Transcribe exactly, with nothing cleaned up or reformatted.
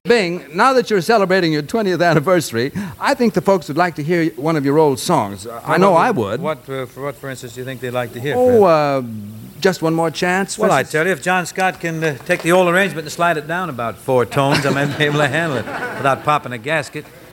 Bing, now that you're celebrating your twentieth anniversary, I think the folks would like to hear one of your old songs. Uh, I know I would. What, uh, for what, for instance, do you think they'd like to hear? Oh, uh, just one more chance? Well, I tell you, if John Scott can uh, take the old arrangement and slide it down about four tones, I might be able to handle it without popping a gasket.